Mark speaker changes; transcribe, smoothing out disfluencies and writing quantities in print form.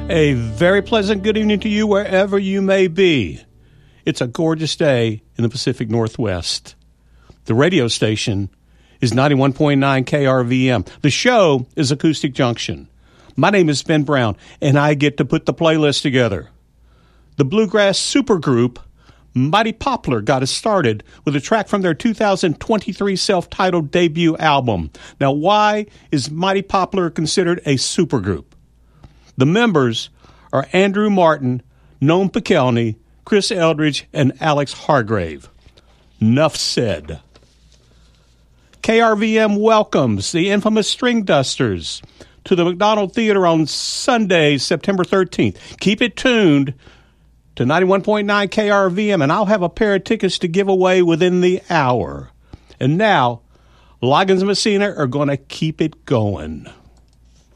Speaker 1: A very pleasant good evening to you wherever you may be. It's a gorgeous day in the Pacific Northwest. The radio station is 91.9 KRVM. The show is Acoustic Junction. My name is Ben Brown, and I get to put the playlist together. The bluegrass supergroup Mighty Poplar got us started with a track from their 2023 self-titled debut album. Now, why is Mighty Poplar considered a supergroup? The members are Andrew Martin, Noam Pikelny, Chris Eldridge, and Alex Hargrave. Nuff said. KRVM welcomes the infamous String Dusters to the McDonald Theater on Sunday, September 13th. Keep it tuned to 91.9 KRVM, and I'll have a pair of tickets to give away within the hour. And now, Loggins Messina are going to keep it going.